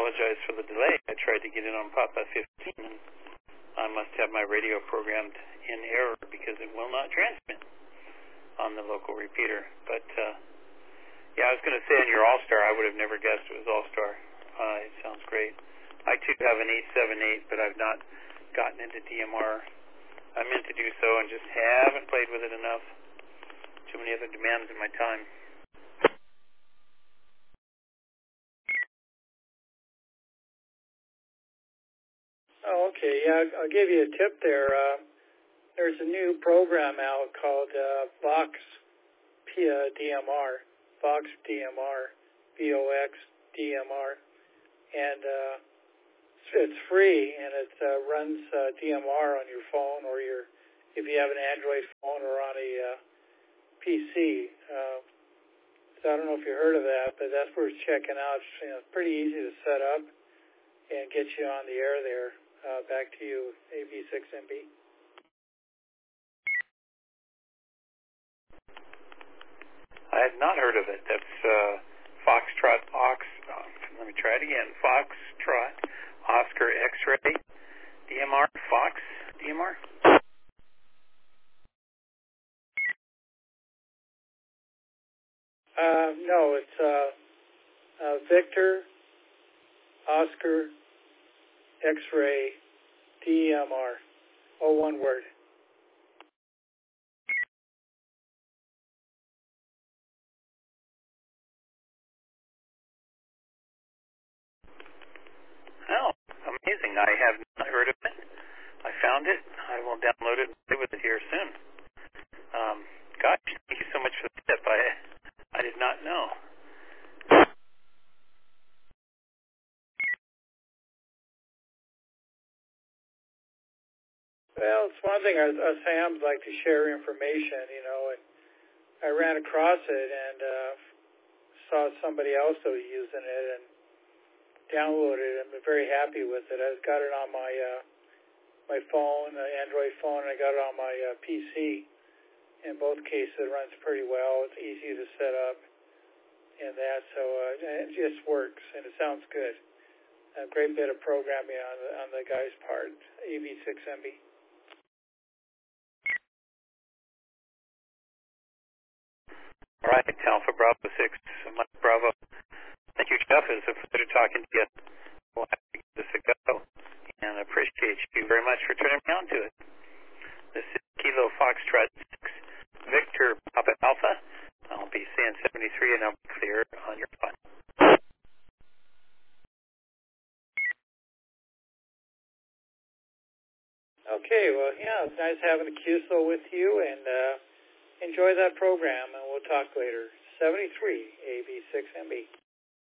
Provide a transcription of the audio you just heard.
apologize for the delay. I tried to get in on Papa 15, and I must have my radio programmed in error because it will not transmit on the local repeater. But, yeah, I was going to say on your All-Star, I would have never guessed it was All-Star. It sounds great. I, too, have an 878, but I've not gotten into DMR. I meant to do so and just haven't played with it enough. Too many other demands in my time. Oh, okay. Yeah, I'll give you a tip there. There's a new program out called Vox DMR, Vox DMR, VOX DMR, and it's free, and it runs DMR on your phone or if you have an Android phone or on a PC. So I don't know if you heard of that, but that's worth checking out. It's pretty easy to set up and get you on the air there. Back to you, AB6MB. I had not heard of it. That's Foxtrot let me try it again. Foxtrot Oscar X-Ray DMR Fox DMR. No, it's Victor Oscar X-Ray DMR. Oh, one word. Oh, amazing. I have not heard of it. I found it. I will download it and play with it here soon. Gosh, thank you so much for the tip. I did not know. Well, it's one thing us hams like to share information, and I ran across it and saw somebody else that was using it and downloaded it. I'm very happy with it. I've got it on my phone, Android phone, and I got it on my PC. In both cases, it runs pretty well. It's easy to set up and that, so it just works, and it sounds good. A great bit of programming on the guy's part, AB6MB. All right, Alpha Bravo 6, Mike Bravo. Thank you, Jeff. It's a pleasure talking to you. We'll have to give this a go, and I appreciate you very much for turning me on to it. This is Kilo Foxtrot 6, Victor Papa Alpha. I'll be saying 73, and I'll be clear on your fun. Okay, well, yeah, it's nice having a QSO with you, and enjoy that program, and we'll talk later. 73, AB6MB.